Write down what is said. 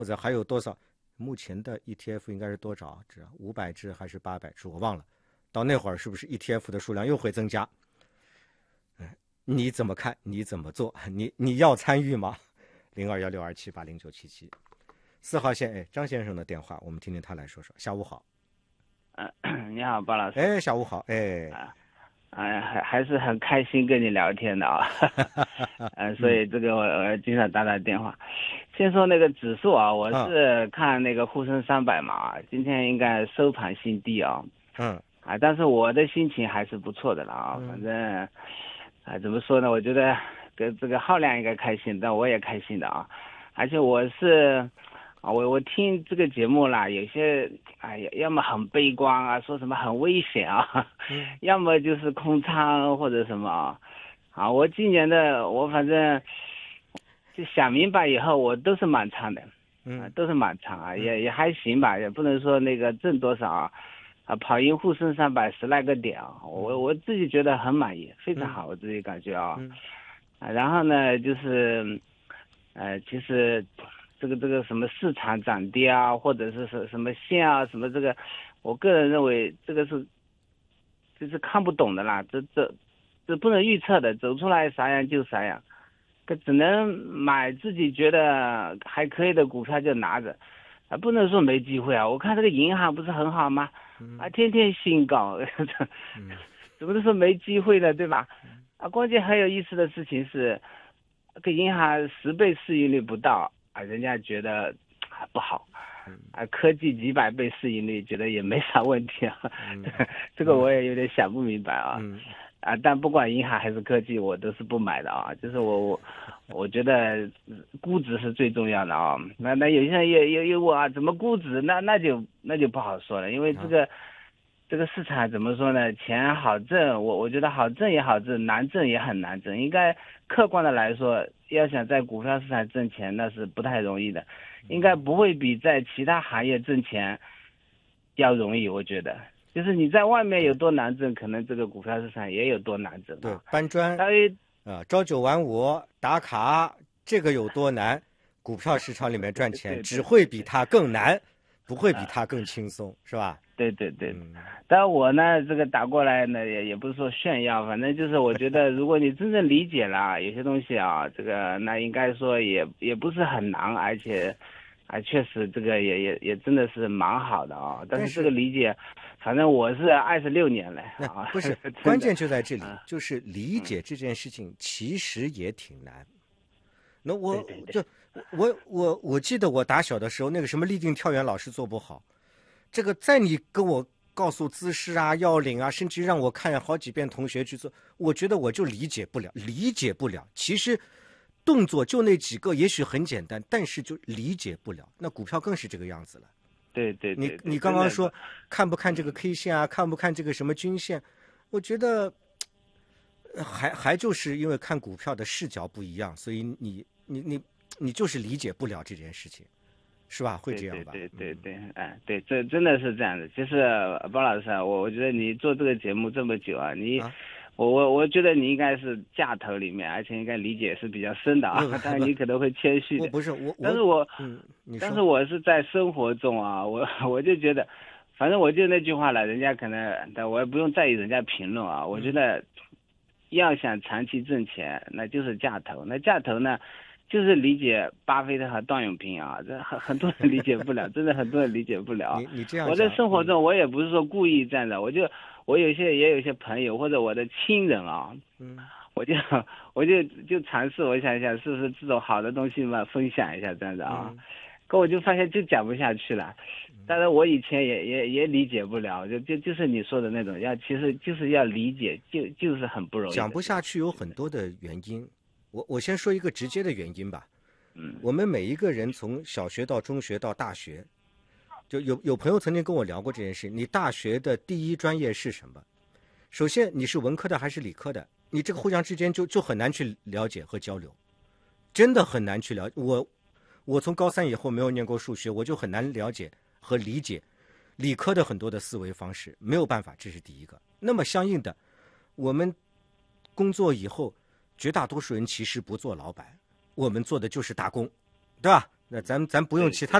或者还有多少？目前的 ETF 应该是多少只？500只还是800只？我忘了。到那会儿是不是 ETF 的数量又会增加？你怎么看？你怎么做？你要参与吗？021627809774号线，哎，张先生的电话，我们听听他来说说。下午好。 你好，包老师。 哎，下午好。 还是很开心跟你聊天的啊。所以这个我经常打电话。先说那个指数啊，我是看那个沪深300嘛，今天应该收盘新低啊。但是我的心情还是不错的了啊。反正怎么说呢？我觉得跟这个浩亮应该开心，但我也开心的啊。而且我是我听这个节目啦，有些要么很悲观啊，说什么很危险啊，要么就是空仓或者什么啊。我今年的我反正就想明白以后，我都是满仓的，都是满仓啊，也还行吧，也不能说那个挣多少啊，跑赢沪深30010来个点啊，我自己觉得很满意，非常好，我自己感觉然后呢，就是其实这个什么市场涨跌啊，或者是什么线啊，什么这个，我个人认为这个就是看不懂的啦，这不能预测的，走出来啥样就啥样，只能买自己觉得还可以的股票就拿着，不能说没机会啊。我看这个银行不是很好吗？天天新高，怎么能说没机会呢？对吧？关键很有意思的事情是，这个银行10倍市盈率不到人家觉得不好，科技几百倍市盈率觉得也没啥问题啊。这个我也有点想不明白啊。但不管银行还是科技，我都是不买的啊。就是我觉得估值是最重要的啊。那有些人也问怎么估值？那就不好说了，因为这个市场怎么说呢？钱好挣，我觉得好挣也好挣，难挣也很难挣。应该客观的来说，要想在股票市场挣钱，那是不太容易的，应该不会比在其他行业挣钱要容易。我觉得，就是你在外面有多难挣，可能这个股票市场也有多难挣。 对，搬砖朝9晚5打卡，这个有多难？股票市场里面赚钱只会比它更难，不会比它更轻松，是吧？ 对。但我呢，这个打过来呢，也不是说炫耀，反正就是我觉得，如果你真正理解了有些东西这个那应该说也不是很难，而且确实这个也真的是蛮好的啊。但是这个理解，反正我是26年了啊。 不是，关键就在这里，就是理解这件事情其实也挺难。那我记得我打小的时候，那个什么立定跳远老是做不好。这个在你跟我告诉姿势要领甚至让我看好几遍同学去做，我觉得我就理解不了。其实动作就那几个，也许很简单，但是就理解不了。那股票更是这个样子了。 对， 你刚刚说看不看这个 K 线看不看这个什么均线，我觉得还就是因为看股票的视角不一样，所以你就是理解不了这件事情。是吧？会这样吧？ 对，这真的是这样的。其实包老师我觉得你做这个节目这么久我觉得你应该是架头里面，而且应该理解是比较深的但是你可能会谦虚的。 不是但是我是在生活中我就觉得，反正我就那句话了，人家可能，但我也不用在意人家评论我觉得要想长期挣钱，那就是架头。那架头呢？就是理解巴菲特和段永平这很多人理解不了，真的很多人理解不了。 你这样讲， 我在生活中我也不是说故意这样的，我也有一些朋友或者我的亲人我就尝试，我想一想是不是这种好的东西嘛，分享一下这样子可我就发现就讲不下去了。当然我以前也理解不了，就是你说的那种，其实就是要理解，就是很不容易。 讲不下去有很多的原因。我先说一个直接的原因吧。我们每一个人从小学到中学到大学，就有朋友曾经跟我聊过这件事。你大学的第一专业是什么？首先你是文科的还是理科的？你这个互相之间就很难去了解和交流，真的很难去了解。我从高3以后没有念过数学，我就很难了解和理解理科的很多的思维方式，没有办法，这是第一个。那么相应的，我们工作以后，绝大多数人其实不做老板，我们做的就是打工，对吧？ 那咱不用其他